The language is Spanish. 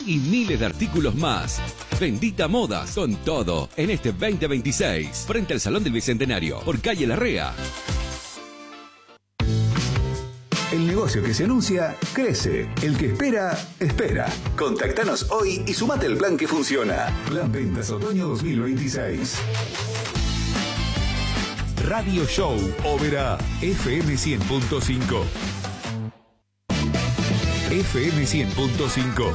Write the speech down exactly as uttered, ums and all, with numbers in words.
y miles de artículos más. Bendita Modas, con todo en este veinte veintiséis, frente al Salón del Bicentenario, por calle Larrea. El negocio que se anuncia, crece. El que espera, espera. Contactanos hoy y sumate al plan que funciona. Plan Ventas Otoño dos mil veintiséis. Radio Show Ópera F M cien punto cinco. F M cien punto cinco.